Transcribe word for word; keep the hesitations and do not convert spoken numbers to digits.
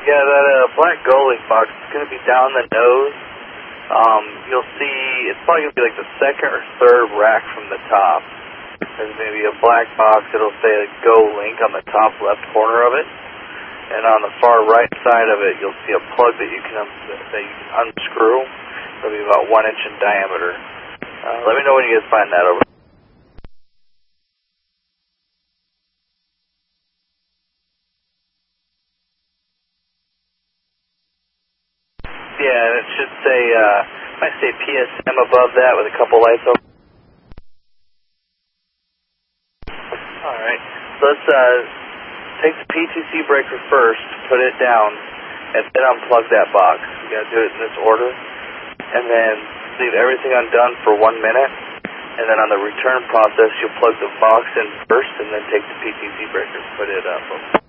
Yeah, that uh, black Golding box is going to be down the nose. Um, you'll see it's probably going to be like the second or third rack from the top. There's maybe a black box. It'll say Go Link on the top left corner of it. And on the far right side of it, you'll see a plug that you can, um, that you can unscrew. It'll be about one inch in diameter. Uh, let me know when you guys find that over. Yeah, and it should say, uh, might say P S M above that with a couple lights over. Alright, so let's uh, take the P T C breaker first, put it down, and then unplug that box. You gotta do it in this order. And then leave everything undone for one minute. And then on the return process, you'll plug the box in first, and then take the P T C breaker, put it up.